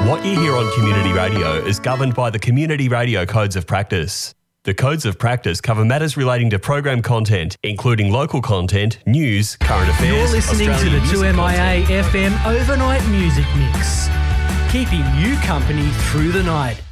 What you hear on Community Radio is governed by the Community Radio Codes of Practice. The Codes of Practice cover matters relating to program content, including local content, news, current affairs. You're listening to the 2MIA FM Overnight Music Mix, keeping you company through the night.